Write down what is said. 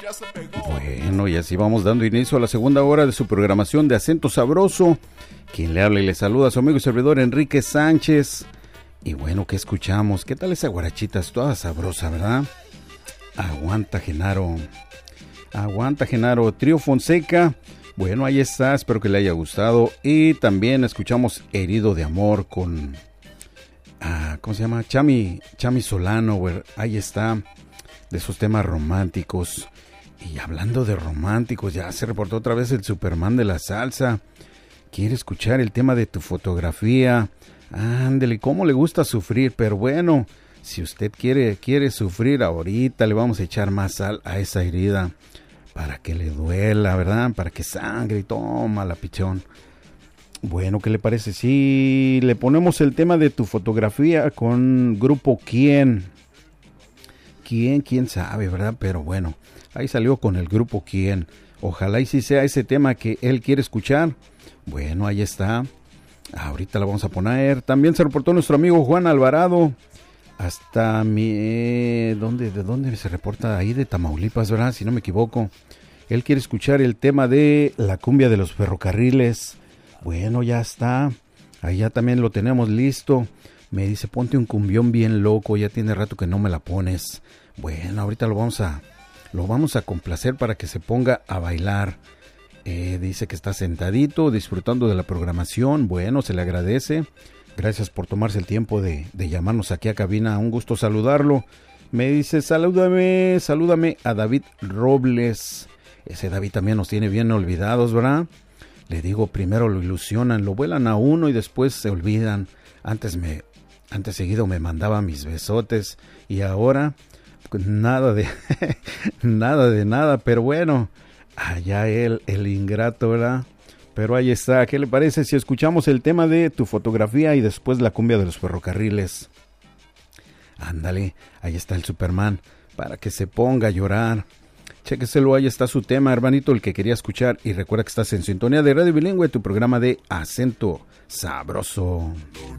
Bueno, y así vamos dando inicio a la segunda hora de su programación de Acento Sabroso. Quien le habla y le saluda a su amigo y servidor Enrique Sánchez. Y bueno, ¿qué escuchamos? ¿Qué tal esa guarachita? Es toda sabrosa, ¿verdad? Aguanta, Genaro. Aguanta, Genaro. Trío Fonseca. Bueno, ahí está. Espero que le haya gustado. Y también escuchamos Herido de Amor con... ¿cómo se llama? Chami Solano. Ahí está. De esos temas románticos. Y hablando de románticos, ya se reportó otra vez el Superman de la salsa. Quiere escuchar el tema de Tu Fotografía. Ándele, cómo le gusta sufrir, pero bueno, si usted quiere sufrir ahorita, le vamos a echar más sal a esa herida para que le duela, ¿verdad? Para que sangre y toma la pichón. Bueno, ¿qué le parece si le ponemos el tema de Tu Fotografía con grupo Quién? ¿Quién sabe, verdad? Pero bueno, ahí salió con el grupo Quién. Ojalá y si sea ese tema que él quiere escuchar. Bueno, ahí está. Ahorita la vamos a poner. También se reportó nuestro amigo Juan Alvarado. Hasta ¿de dónde se reporta? Ahí de Tamaulipas, ¿verdad? Si no me equivoco. Él quiere escuchar el tema de la cumbia de los ferrocarriles. Bueno, ya está. Ahí ya también lo tenemos listo. Me dice, ponte un cumbión bien loco. Ya tiene rato que no me la pones. Bueno, ahorita lo vamos a complacer para que se ponga a bailar. Dice que está sentadito, disfrutando de la programación. Bueno, se le agradece. Gracias por tomarse el tiempo de llamarnos aquí a cabina. Un gusto saludarlo. Me dice, salúdame a David Robles. Ese David también nos tiene bien olvidados, ¿verdad? Le digo, primero lo ilusionan, lo vuelan a uno y después se olvidan. Antes seguido me mandaba mis besotes y ahora pues, nada de nada, pero bueno. Allá el ingrato, ¿verdad? Pero ahí está. ¿Qué le parece si escuchamos el tema de Tu Fotografía y después la cumbia de los ferrocarriles? Ándale, ahí está el Superman para que se ponga a llorar. Chéqueselo, ahí está su tema, hermanito, el que quería escuchar. Y recuerda que estás en sintonía de Radio Bilingüe, tu programa de Acento Sabroso.